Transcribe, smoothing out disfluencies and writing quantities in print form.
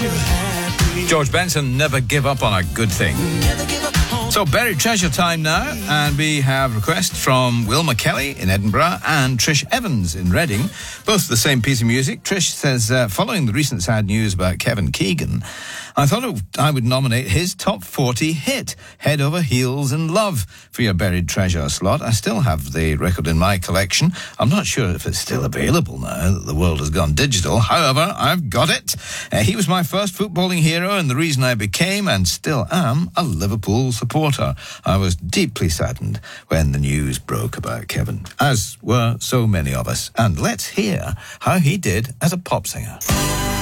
George Benson, Never Give Up on a Good Thing. So, buried treasure time now, and we have requests from Wilma Kelly in Edinburgh and Trish Evans in Reading, both the same piece of music. Trish says, following the recent sad news about Kevin Keegan, I thought I would nominate his top 40 hit, Head Over Heels in Love, for your buried treasure slot. I still have the record in my collection. I'm not sure if it's still available now that the world has gone digital. However, I've got it. He was my first footballing hero and the reason I became and still am a Liverpool supporter. I was deeply saddened when the news broke about Kevin, as were so many of us. And let's hear how he did as a pop singer.